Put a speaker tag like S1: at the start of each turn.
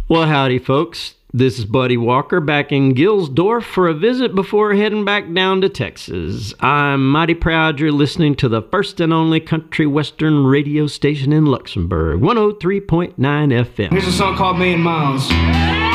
S1: Well, howdy, folks. This is Buddy Walker back in Gilsdorf for a visit before heading back down to Texas. I'm mighty proud you're listening to the first and only country western radio station in Luxembourg, 103.9 FM.
S2: Here's a song called Million Miles.